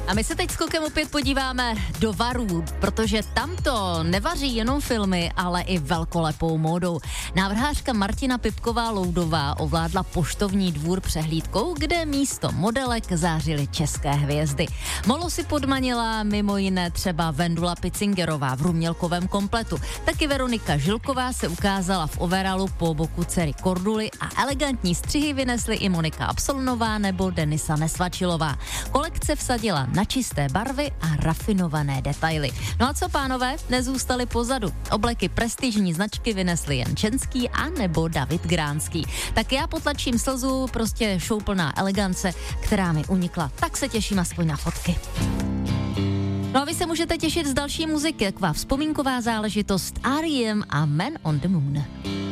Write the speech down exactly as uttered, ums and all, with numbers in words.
A my se teď s Kokem opět podíváme do varů, protože tamto nevaří jenom filmy, ale i velkolepou módou. Návrhářka Martina Pipková-Loudová ovládla Poštovní dvůr přehlídkou, kde místo modelek zářily české hvězdy. Molo si podmanila mimo jiné třeba Vendula Picingerová v rumělkovém kompletu. Taky Veronika Žilková se ukázala v overalu po boku dcery Korduly a elegantní střihy vynesly i Monika Absolnová nebo Denisa Nesvačilová. Kolekce vsadila na čisté barvy a rafinované detaily. No a co, pánové, nezůstali pozadu. Obleky prestižní značky vynesli Jan Čenský a nebo David Gránský. Tak já potlačím slzu, prostě šouplná elegance, která mi unikla. Tak se těším aspoň na fotky. No a vy se můžete těšit z další muziky, taková vzpomínková záležitost R E M a Man on the Moon.